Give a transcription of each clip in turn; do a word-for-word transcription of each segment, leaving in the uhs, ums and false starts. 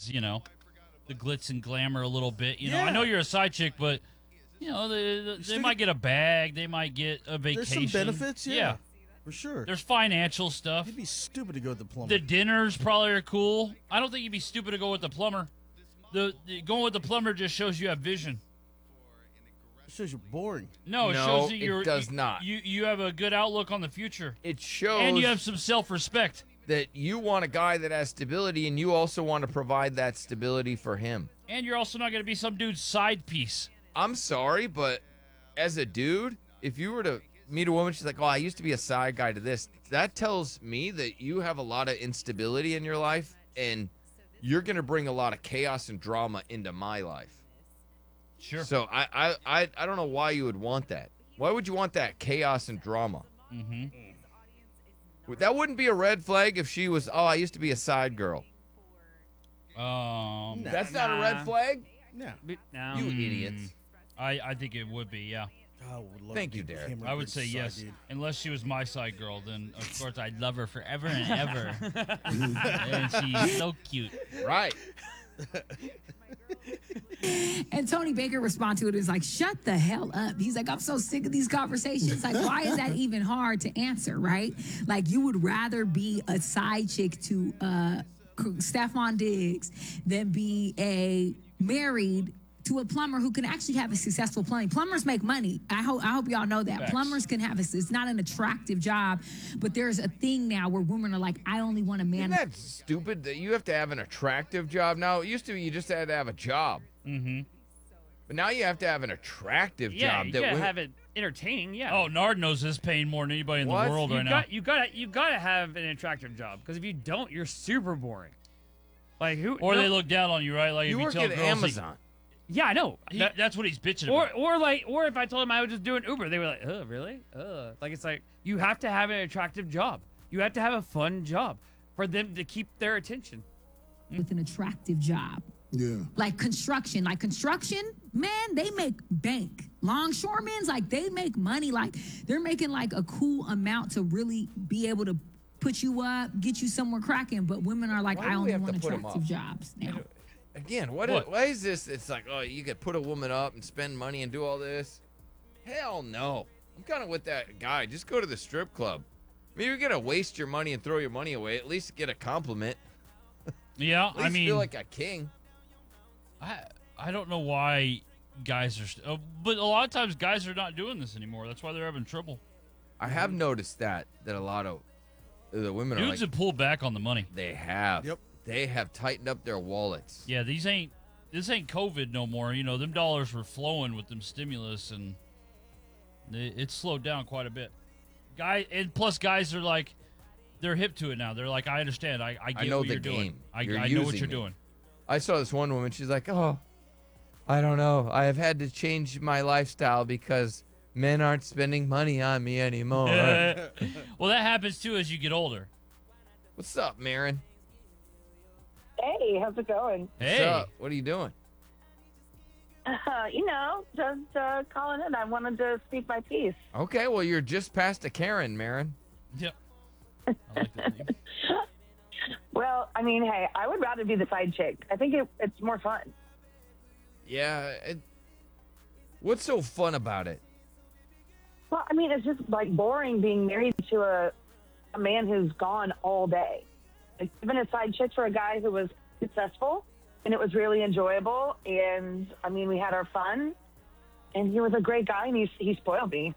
is, you know, the glitz and glamour a little bit. You know, Yeah. I know you're a side chick, but you know, they, they, they still might get- get a bag, they might get a There's vacation. some benefits, yeah, yeah. for sure. There's financial stuff. You'd be stupid to go with the plumber. The dinners probably are cool. I don't think you'd be stupid to go with the plumber. The, the going with the plumber just shows you have vision. It shows you're boring. No, it No, shows that it you're does you, not. You you have a good outlook on the future, It shows and you have some self-respect. that you want a guy that has stability, and you also want to provide that stability for him. And you're also not going to be some dude's side piece. I'm sorry, but as a dude, if you were to meet a woman, she's like, oh, I used to be a side guy to this. That tells me that you have a lot of instability in your life, and you're going to bring a lot of chaos and drama into my life. Sure. So I, I, I, I don't know why you would want that. Why would you want that chaos and drama? Mm-hmm. That wouldn't be a red flag if she was, oh, I used to be a side girl. Um, Nah. That's not a red Nah. flag? Yeah. No. You Hmm. idiots. I, I think it would be, yeah. I would love Thank to you, be Derek. Cameron I would Briggs' say side yes. dude. Unless she was my side girl, then of course I'd love her forever and ever. And she's so cute. Right. And Tony Baker responded to it as like, shut the hell up. He's like, I'm so sick of these conversations. Like, why is that even hard to answer, right? Like, you would rather be a side chick to uh, Stephon Diggs than be a married to a plumber who can actually have a successful plumbing. Plumbers make money. I hope I hope y'all know that. Facts. Plumbers can have a, it's not an attractive job, but there's a thing now where women are like, I only want a man. Isn't that stupid that you have to have an attractive job now? It used to be you just had to have a job. Mm-hmm. But now you have to have an attractive Yeah, job. you that gotta women- have it entertaining. Yeah. Oh, Nard knows this pain more than anybody in What? the world you right now. got you gotta you gotta have an attractive job because if you don't, you're super boring. Like who? Or no- they look down on you, right? Like you if work you tell at girls Amazon. Yeah, I know. He, That- that's what he's bitching or about. or like or if I told them I would just do an Uber, they were like, "Oh, really? Uh." Like it's like you have to have an attractive job. You have to have a fun job for them to keep their attention. With an attractive job. Yeah. Like construction, like construction, man, they make bank. Longshoremen's like they make money, like they're making like a cool amount to really be able to put you up, get you somewhere cracking. But women are like, Why I do we only have to want put 'em attractive up? jobs now. Again, what, What? why is this? It's like, oh, you could put a woman up and spend money and do all this. Hell no. I'm kind of with that guy. Just go to the strip club. I mean, you're going to waste your money and throw your money away. At least get a compliment. yeah, At least I mean, feel like a king. I I don't know why guys are, st- uh, but a lot of times guys are not doing this anymore. That's why they're having trouble. I have noticed that, that a lot of the women are Dudes like, have pulled back on the money. they have. Yep. They have tightened up their wallets. Yeah, these ain't this ain't COVID no more. You know, them dollars were flowing with them stimulus, and it, it's slowed down quite a bit. Guy and plus guys are like, they're hip to it now. They're like, I understand. I I get know what the you're doing. game. I, You're I know what using you're me. doing. I saw this one woman. She's like, oh, I don't know. I have had to change my lifestyle because men aren't spending money on me anymore. Well, that happens too as you get older. What's up, Marin? Hey, how's it going? Hey, What's up? What are you doing? Uh, you know, just uh, calling in. I wanted to speak my piece. Okay, well, you're just past a Karen, Marin. yep. I like that name. Well, I mean, hey, I would rather be the side chick. I think it, it's more fun. Yeah. It, what's so fun about it? Well, I mean, it's just like boring being married to a, a man who's gone all day. Like, I've been a side chick for a guy who was successful, and it was really enjoyable. And I mean, we had our fun, and he was a great guy, and he he spoiled me.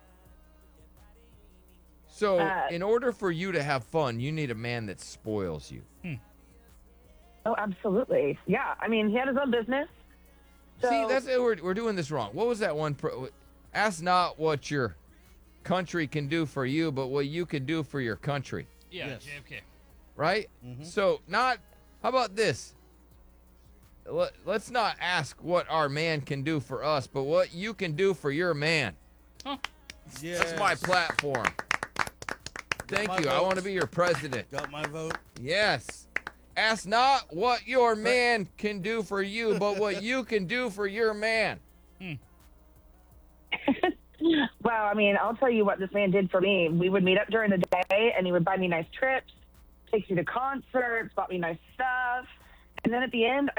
So, Uh, in order for you to have fun, you need a man that spoils you. Oh, absolutely. Yeah. I mean, he had his own business. So, See, that's we're we're doing this wrong. What was that one? Pro, ask not what your country can do for you, but what you can do for your country. Yeah, Yes. J F K. Right? So, not. How about this? Let, let's not ask what our man can do for us, but what you can do for your man. Yes. That's my platform. Thank my you. I want to vote. be your president. Got my vote. Yes. Ask not what your man can do for you, but what you can do for your man. Well, I mean, I'll tell you what this man did for me. We would meet up during the day, and he would buy me nice trips, take me to concerts, bought me nice stuff. And then at the end,